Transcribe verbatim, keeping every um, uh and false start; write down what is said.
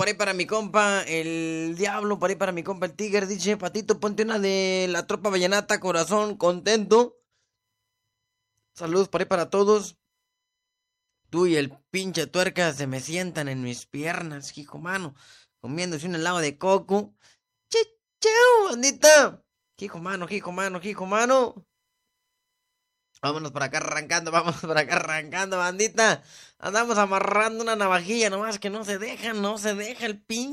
ahí para mi compa, el Diablo, por ahí para mi compa, el Tigre. Dice, Patito, ponte una de la Tropa Vallenata, corazón, contento. Saludos por ahí para todos. Tú y el pinche tuerca se me sientan en mis piernas, hijo mano. Comiéndose un helado de coco. Che, cheu, bandita. Hijo mano, hijo mano, hijo mano. Vámonos por acá arrancando, vamos por acá arrancando, bandita. Andamos amarrando una navajilla, nomás que no se deja, no se deja el pinche.